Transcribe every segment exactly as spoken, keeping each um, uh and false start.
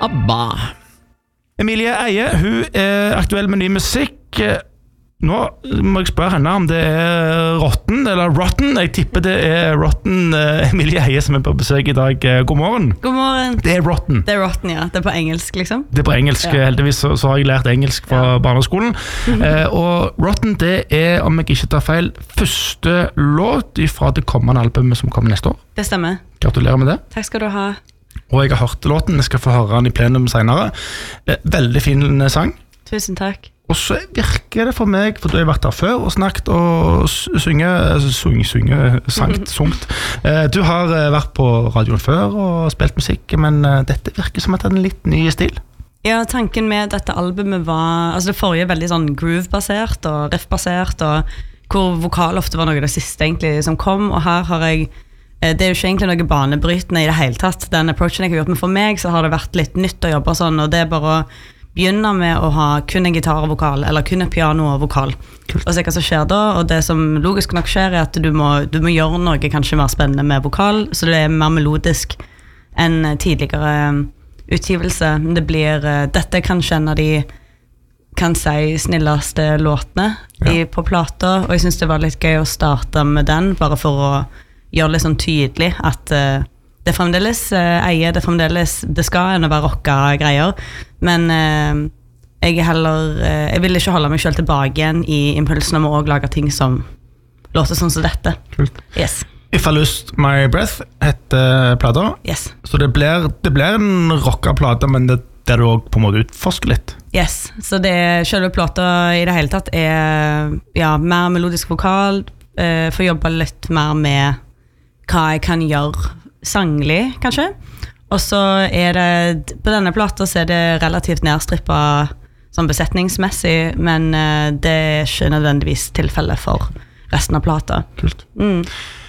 ABBA. Emilie Eie, hun er aktuell med ny musikk. Nå må jeg spørre henne om det er Rotten eller Rotten. Jeg tipper det er Rotten. Emilie Eie som er på besøk i dag. God morgen. God morgen. Det er Rotten. Det er Rotten, ja. Det er på engelsk, liksom. Det er på engelsk. Ja. Heldigvis så, så har jeg lært engelsk fra ja. barneskolen. Mm-hmm. eh, og Rotten, det er, om jeg ikke tar feil, første låt fra det kommende albumet som kommer neste år. Det stemmer. Gratulerer med det. Takk skal du ha. Og jeg har hørt låten. Jeg skal få høre den i plenum senere. Eh, veldig fin sang. Tusen takk. Og så virker det for meg, for du har vært der før og snakket og synge, synge, synge sangt, sungt. Du har vært på radioen før og spilt musikk, men dette virker som at det er en litt ny stil. Ja, tanken med dette albumet var, altså det forrige veldig sånn groove-basert og riff-basert, og hvor vokal ofte var noe av det siste egentlig som kom, og her har jeg, det er jo ikke egentlig noe banebrytende i det hele tatt, den approachen jeg har gjort, men for meg så har det vært litt nytt å jobbe sånn, og det er bare å begynne med å ha kun en gitar og vokal, eller kun en piano og vokal. Kult. Og se hva som skjer da, og det som logisk nok skjer er at du må, du må gjøre noe kanskje mer spennende med vokal, så det er mer melodisk enn tidligere utgivelse. Men det blir, dette er kanskje en av de, kan si, snilleste låtene ja. i, på plata, og jeg synes det var litt gøy å starte med den, bare for å gjøre det sånn tydelig at uh, det fremdeles uh, eier, det fremdeles, det skal enn å være rocka greier, men uh, jeg er heller, uh, jeg vil ikke holde meg selv tilbake igjen i impulsen om å også lage ting som låter sånn som dette. Kult. Yes. If I Lose My Breath heter plata. Yes. Så det blir, det blir en rocka plata, men det, det er du også på en måte utforsker litt. Yes, så det selve plata i det hele tatt er ja, mer melodisk vokal, uh, få jobbe litt mer med hva jeg kan gjøre sanglig, kanskje. Og så er det, på denne plata så er det relativt nedstrippet sånn besetningsmessig, men uh, det er ikke nødvendigvis tilfelle for resten av plata. Kult. Mm.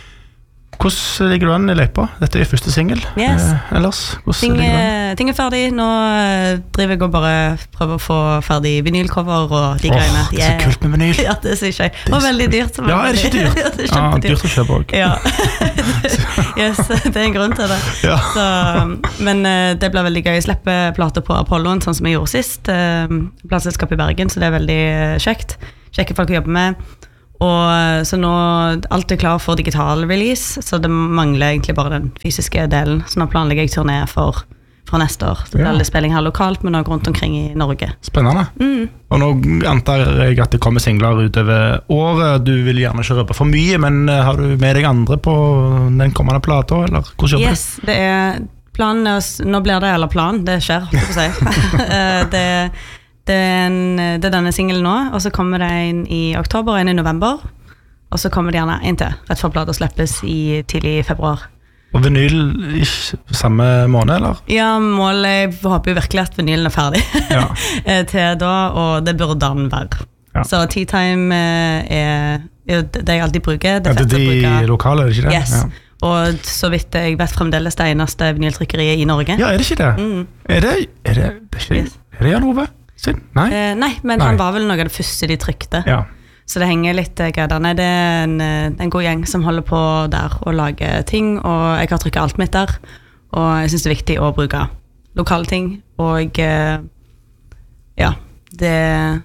Hvordan ligger du an i løypa? Dette er første single. Yes. Eh, ellers, ting, er, ting er ferdig. Nå driver jeg og bare prøver å få ferdig vinylcover og de oh, greiene. Det er yeah. så kult med vinyl. Ja, det synes jeg. Det var veldig dyrt. Ja, er det ikke dyrt? Ja, det er ja, dyrt å kjøpe også. Ja. Yes, det er en grunn til det. Ja. Så, men det ble veldig gøy. Jeg slipper plater på Apollon, sånn som jeg gjorde sist. Plateselskap i Bergen, så det er veldig kjekt. Kjekke folk å jobbe med. Og så nå alt er klar for digital release, så det mangler egentlig bare den fysiske delen. Så nå planlegger jeg turné for, for neste år. Det blir ja. spilling her lokalt, men også rundt omkring i Norge. Spennende. Mm. Og nå antar jeg at det kommer singler utover året. Du vil gjerne ikke røpe for mye, men har du med deg andre på den kommende plata, eller hvordan jobber yes, det? er planen, nå blir det eller plan, det skjer, holdt jeg på å si. det Det er, en, det er denne singelen nå, og så kommer det en i oktober og en i november, og så kommer det gjerne en til, rett før plata slippes i tidlig i februar. Og vinyl i samme måned, eller? Ja, målet, jeg håper jo virkelig at vinylen er ferdig ja. til da, og det burde den være. Ja. Så Tea Time er, er det jeg alltid bruker. Det er, ja, det er de bruke. lokale, er det ikke det? Yes. Ja. Og så vidt jeg vet fremdeles det eneste vinyltrykkeriet i Norge. Ja, er det ikke det? Mm. Er det, er det, det er ikke, yes. Er det Jan Ove? Nei. Eh, nei, men nei. Han var vel noe av det første de trykte. Ja. Så det henger litt greier. Nei, det er en, en god gjeng som holder på der og lager ting, og jeg har trykket alt mitt der. Og jeg synes det er viktig å bruke lokale ting. Og eh, ja, det,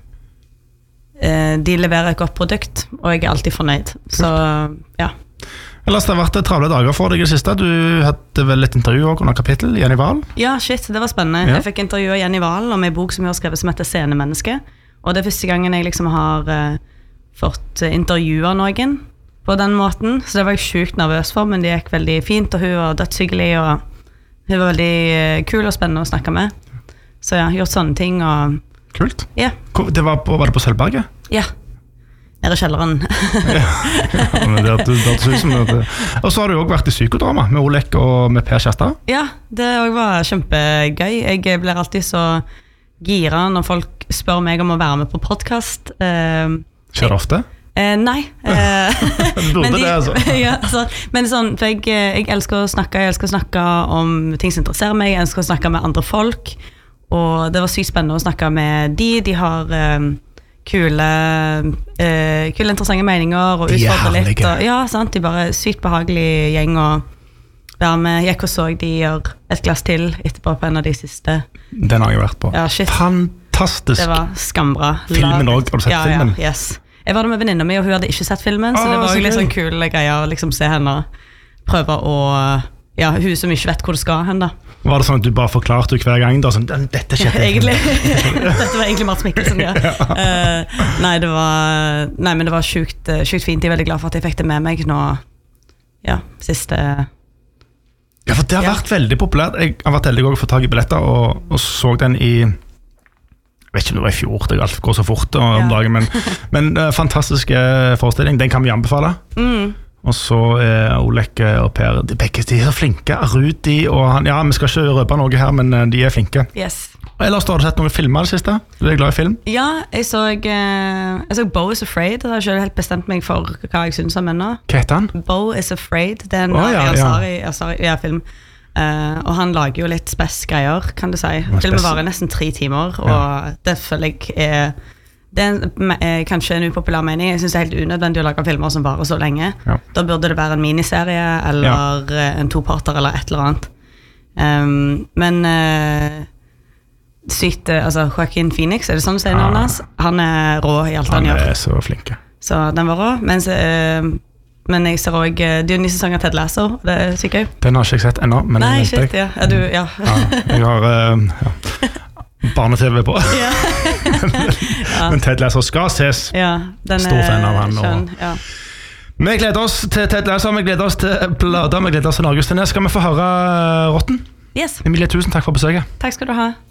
eh, de leverer et godt produkt, og jeg er alltid fornøyd. Så ja. Ellers det har vært travle dager for deg i det siste. Du hadde vel et intervju også under kapittel, Jenny Wahl? Ja, shit, det var spennende. Ja. Jeg fikk intervju av Jenny Wahl om en bok som jeg har skrevet som heter Scenemenneske. Og det er første gangen jeg liksom har uh, fått intervjue noen på den måten. Så det var jeg sjukt nervøs for, men det gikk veldig fint, og hun var dødshyggelig, og hun var veldig uh, kul og spennende å snakke med. Så ja, gjort sånne ting, og... Kult. Ja. Det var, på, var det på Sølvberget? Ja. Nede i kjelleren. ja, ja, men det er det som det. Og så har du jo også vært i psykodrama med Olek og med Per Kjærstad. Ja, det var kjempegøy. Jeg blir alltid så gira når folk spør meg om å være med på podcast. Eh, Skjer det ofte? Eh, nei. Eh, men, de, det, altså. ja, altså, men sånn, for jeg, jeg elsker å snakke, jeg elsker å snakke om ting som interesserer meg, jeg elsker å snakke med andre folk, og det var sykt spennende å snakke med de. De har... Eh, kule, uh, kule interessante meninger og utfordre litt og, ja, sant, de bare sykt behagelig gjeng og, Der vi gikk og så de gjør et glass til etterpå på en av de siste. Den har jeg vært på. Ja, shit. Fantastisk. Det var skambra. Filmen også, har du sett ja, filmen? Ja, yes. Jeg var der med venninna mi, og hun hadde ikke sett filmen, så Åh, det var så litt gøy. sånn kul greie å liksom se henne prøve å ja, hun som ikke vet hvor det skal hen da. Var det sånn at du bare forklarte hver gang da, sånn, dette skjedde egentlig. Dette var egentlig Mats Mikkelsen, ja. ja. Uh, nei, det var, nei, men det var sjukt, sjukt fint. Jeg er veldig glad for at jeg fikk det med meg nå, ja, siste... Ja, for det har ja. vært veldig populært. Jeg har vært heldig å få tag i billetter, og, og så den i, jeg vet ikke om det var i fjor, det går så fort om ja. dagen, men, men uh, fantastisk forestilling, den kan vi anbefale. Mm. Og så er Olek og Per, de, begge, de er så flinke, Rudi og han, ja, vi skal ikke røpe noe her, men de er flinke. Yes. Ellers har du sett noen filmer det siste? Du er glad i film? Ja, jeg så, jeg så Beau is Afraid, jeg har ikke helt bestemt meg for hva jeg synes om ennå. Hva heter han? Beau is Afraid, det er en oh, ja, Ansari, Ansari, ja, film. Uh, og han lager jo litt spes greier, kan du si. Filmen varer nesten tre timer, og ja. det føler jeg er... Det er kanskje en upopulær mening. Jeg synes det er helt unødvendig å lage filmer som varer så lenge. Ja. Da burde det være en miniserie eller ja. en toparter eller et eller annet. Um, men uh, sykt, altså Joaquin Phoenix, er det sånn å si navnet hans? Han er rå i alt han, han gjør. Han er så flink. Så den var rå. Mens, uh, men jeg ser også uh, det er jo en ny sesong av Ted Lasso. Det er sikkert gøy. Den har ikke jeg sett ennå. Nei, shit, ja. Er du, ja. ja. Jeg har... Uh, ja. barne-tv på. Ja. Men Ted Lasso skal ses. Ja, den Stor fan av han. Skjøn, ja. Vi gleder oss til Ted Lasso, vi gleder oss til Blader, vi gleder oss til Norgesturné. Skal vi få høre Rotten? Yes. Emilie, tusen takk for besøket. Takk skal du ha.